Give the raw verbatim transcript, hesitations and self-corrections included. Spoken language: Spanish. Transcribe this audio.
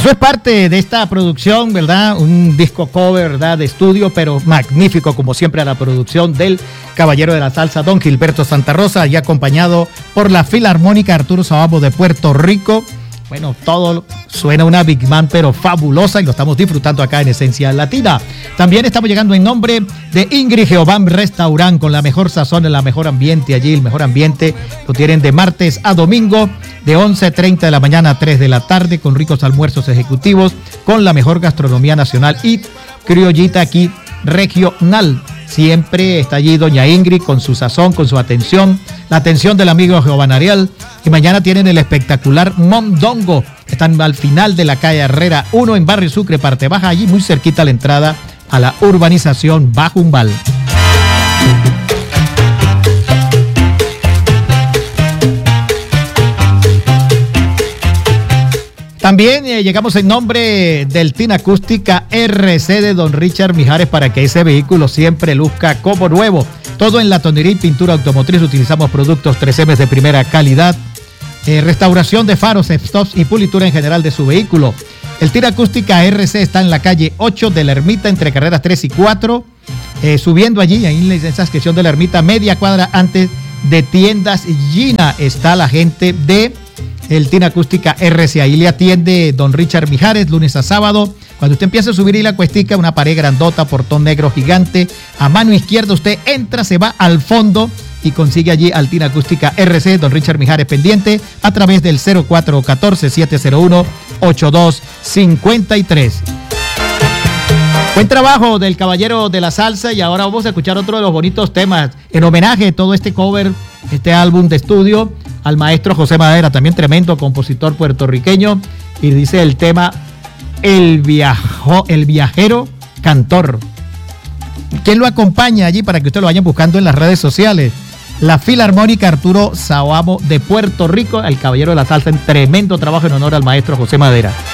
Eso es parte de esta producción, ¿verdad? Un disco cover, ¿verdad? De estudio, pero magnífico, como siempre, a la producción del caballero de la salsa, don Gilberto Santa Rosa, y acompañado por la Filarmónica Arturo Saoamo de Puerto Rico. Bueno, todo suena una Big Man, pero fabulosa, y lo estamos disfrutando acá en Esencia Latina. También estamos llegando en nombre de Ingrid Jehován Restaurant, con la mejor sazón, el mejor ambiente allí. El mejor ambiente lo tienen de martes a domingo, de once treinta de la mañana a tres de la tarde, con ricos almuerzos ejecutivos, con la mejor gastronomía nacional y criollita aquí regional. Siempre está allí doña Ingrid con su sazón, con su atención, la atención del amigo Giovanni Ariel. Y mañana tienen el espectacular Mondongo. Están al final de la calle Herrera uno en Barrio Sucre, parte baja, allí muy cerquita a la entrada a la urbanización Bajumbal. También eh, llegamos en nombre del Tina Acústica R C de don Richard Mijares, para que ese vehículo siempre luzca como nuevo. Todo en latonería y pintura automotriz. Utilizamos productos tres eme de primera calidad. Eh, restauración de faros, stops y pulitura en general de su vehículo. El Tina Acústica R C está en la calle ocho de la Ermita, entre carreras tres y cuatro. Eh, subiendo allí, ahí en esa sección de la Ermita, media cuadra antes de Tiendas Gina, está la gente de el Tina Acústica R C. Ahí le atiende don Richard Mijares, lunes a sábado. Cuando usted empieza a subir ahí la cuestica, una pared grandota, portón negro gigante, a mano izquierda usted entra, se va al fondo y consigue allí al Tina Acústica R C, don Richard Mijares, pendiente a través del cero cuatro uno cuatro, siete cero uno, ocho dos cinco tres. Buen trabajo del caballero de la salsa, y ahora vamos a escuchar otro de los bonitos temas en homenaje a todo este cover, este álbum de estudio, al maestro José Madera, también tremendo compositor puertorriqueño, y dice el tema El viajo, el viajero cantor. ¿Quién lo acompaña allí para que usted lo vayan buscando en las redes sociales? La Filarmónica Arturo Saoamo de Puerto Rico, el caballero de la salsa, en tremendo trabajo en honor al maestro José Madera.